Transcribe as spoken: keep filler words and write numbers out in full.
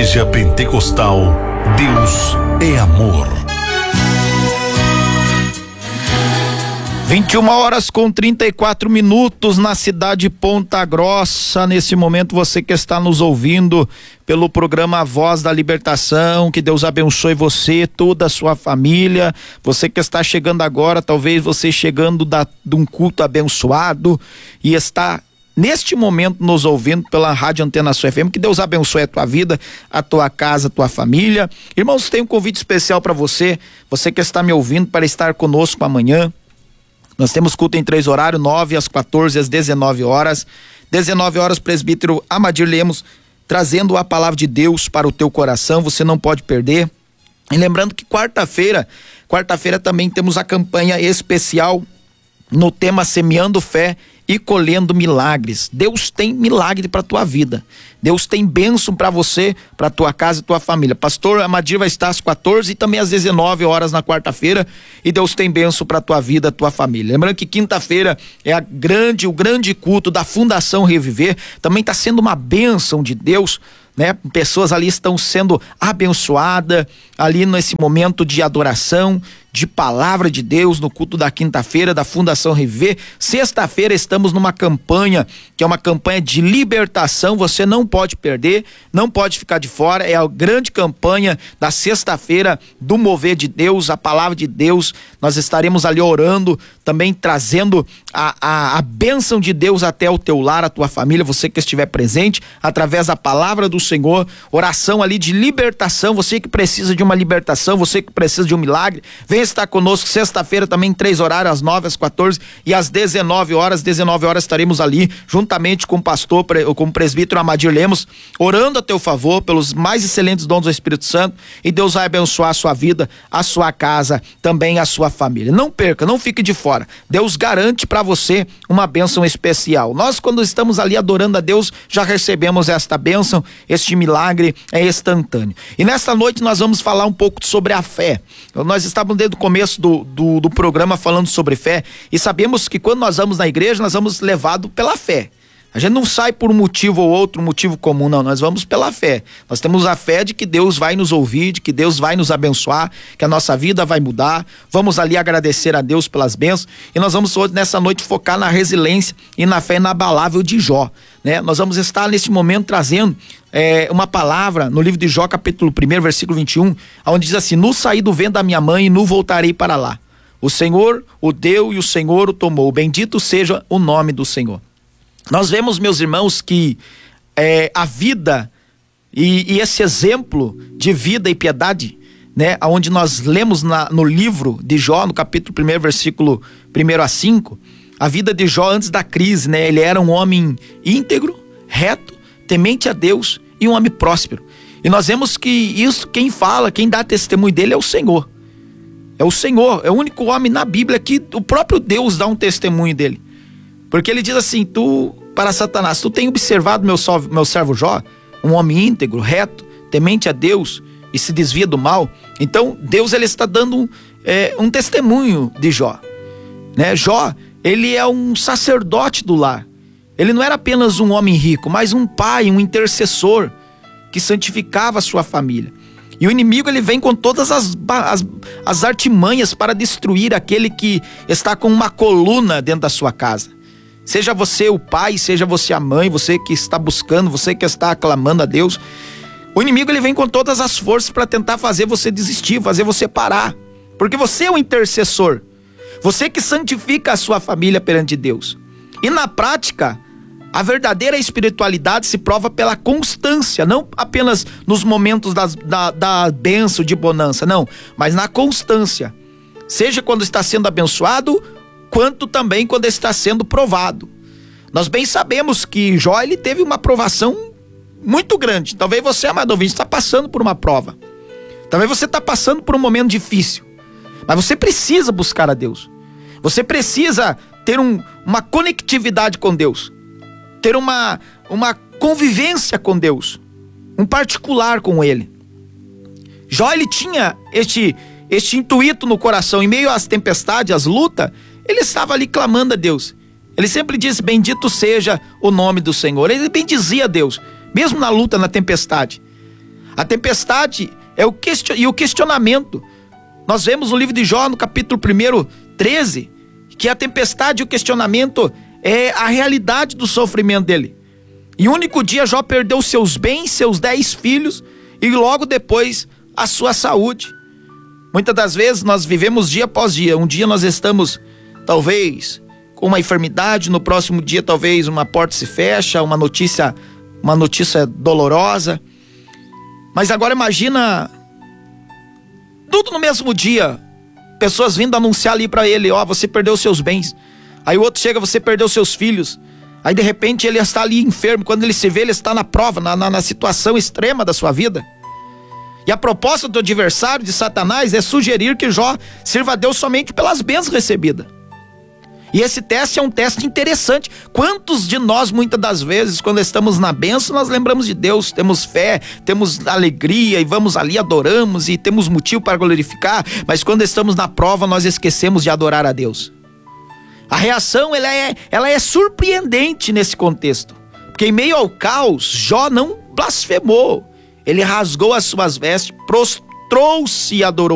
Igreja Pentecostal, Deus é amor. vinte e uma horas com trinta e quatro minutos na cidade de Ponta Grossa. Nesse momento, você que está nos ouvindo pelo programa Voz da Libertação, que Deus abençoe você, toda a sua família. Você que está chegando agora, talvez você chegando da, de um culto abençoado e está neste momento nos ouvindo pela Rádio Antena Sul F M, que Deus abençoe a tua vida, a tua casa, a tua família. Irmãos, tem um convite especial para você, você que está me ouvindo, para estar conosco amanhã. Nós temos culto em três horários, nove às quatorze, às dezenove horas. dezenove horas, presbítero Amadir Lemos trazendo a palavra de Deus para o teu coração, você não pode perder. E lembrando que quarta-feira, quarta-feira também temos a campanha especial no tema Semeando Fé e Colhendo Milagres. Deus tem milagre para tua vida. Deus tem bênção para você, para tua casa e tua família. Pastor Amadir vai estar às quatorze e também às dezenove horas na quarta-feira, e Deus tem bênção para tua vida, tua família. Lembrando que quinta-feira é a grande, o grande culto da Fundação Reviver. Também está sendo uma bênção de Deus, né? Pessoas ali estão sendo abençoadas ali nesse momento de adoração, de palavra de Deus, no culto da quinta-feira da Fundação Reviver. Sexta-feira estamos numa campanha, que é uma campanha de libertação, você não pode perder, não pode ficar de fora. É a grande campanha da sexta-feira do Mover de Deus, a palavra de Deus. Nós estaremos ali orando, também trazendo a, a, a bênção de Deus até o teu lar, a tua família, você que estiver presente, através da palavra do Senhor, oração ali de libertação. Você que precisa de uma libertação, você que precisa de um milagre, vem estar conosco sexta-feira também, três horários, às nove, às quatorze e às dezenove horas. dezenove horas estaremos ali juntamente com o pastor, com o presbítero Amadir Lemos, orando a teu favor pelos mais excelentes dons do Espírito Santo, e Deus vai abençoar a sua vida, a sua casa, também a sua família. Não perca, não fique de fora. Deus garante para você uma bênção especial. Nós, quando estamos ali adorando a Deus, já recebemos esta bênção. Este milagre é instantâneo. E nesta noite nós vamos falar um pouco sobre a fé. Nós estávamos desde o começo do, do, do programa falando sobre fé, e sabemos que quando nós vamos na igreja, nós vamos levados pela fé. A gente não sai por um motivo ou outro, um motivo comum, não. Nós vamos pela fé. Nós temos a fé de que Deus vai nos ouvir, de que Deus vai nos abençoar, que a nossa vida vai mudar. Vamos ali agradecer a Deus pelas bênçãos, e nós vamos hoje, nessa noite, focar na resiliência e na fé inabalável de Jó, né? Nós vamos estar nesse momento trazendo é, uma palavra no livro de Jó, capítulo um, versículo vinte e um, onde diz assim: "Nu saí do ventre da minha mãe e nu voltarei para lá. O Senhor o deu e o Senhor o tomou. Bendito seja o nome do Senhor." Nós vemos, meus irmãos, que é, a vida e, e esse exemplo de vida e piedade, né, onde nós lemos na, no livro de Jó, no capítulo um, versículo um a cinco, a vida de Jó antes da crise, né? Ele era um homem íntegro, reto, temente a Deus e um homem próspero. E nós vemos que isso, quem fala, quem dá testemunho dele é o Senhor. É o Senhor, é o único homem na Bíblia que o próprio Deus dá um testemunho dele. Porque ele diz assim: tu, para Satanás, tu tem observado meu, meu servo Jó, um homem íntegro, reto, temente a Deus e se desvia do mal. Então Deus, ele está dando é, um testemunho de Jó, né? Jó, ele é um sacerdote do lar. Ele não era apenas um homem rico, mas um pai, um intercessor que santificava a sua família. E o inimigo, ele vem com todas as, as, as artimanhas para destruir aquele que está com uma coluna dentro da sua casa. Seja você o pai, seja você a mãe, você que está buscando, você que está aclamando a Deus. O inimigo, ele vem com todas as forças para tentar fazer você desistir, fazer você parar. Porque você é o intercessor. Você que santifica a sua família perante Deus. E na prática, a verdadeira espiritualidade se prova pela constância, não apenas nos momentos das, da, da bênção, de bonança, não, mas na constância. Seja quando está sendo abençoado, quanto também quando está sendo provado. Nós bem sabemos que Jó, ele teve uma provação muito grande. Talvez você, amado ouvinte, está passando por uma prova. Talvez você está passando por um momento difícil. Mas você precisa buscar a Deus. Você precisa ter um, uma conectividade com Deus. Ter uma, uma convivência com Deus. Um particular com Ele. Jó, ele tinha este, este intuito no coração. Em meio às tempestades, às lutas, ele estava ali clamando a Deus. Ele sempre disse: bendito seja o nome do Senhor. Ele bendizia a Deus, mesmo na luta, na tempestade. A tempestade é o question... e o questionamento. Nós vemos no livro de Jó, no capítulo um, treze, que a tempestade e o questionamento é a realidade do sofrimento dele. E um único dia Jó perdeu seus bens, seus dez filhos e logo depois a sua saúde. Muitas das vezes nós vivemos dia após dia. Um dia nós estamos talvez com uma enfermidade, no próximo dia talvez uma porta se fecha, uma notícia, uma notícia dolorosa. Mas agora imagina tudo no mesmo dia, pessoas vindo anunciar ali para ele, ó, você perdeu seus bens. Aí o outro chega, você perdeu seus filhos. Aí de repente ele está ali enfermo, quando ele se vê, ele está na prova, na, na, na situação extrema da sua vida. E a proposta do adversário de Satanás é sugerir que Jó sirva a Deus somente pelas bênçãos recebidas. E esse teste é um teste interessante. Quantos de nós, muitas das vezes, quando estamos na bênção, nós lembramos de Deus, temos fé, temos alegria e vamos ali, adoramos e temos motivo para glorificar, mas quando estamos na prova, nós esquecemos de adorar a Deus. A reação, ela é, ela é surpreendente nesse contexto, porque em meio ao caos, Jó não blasfemou, ele rasgou as suas vestes, prostrou-se e adorou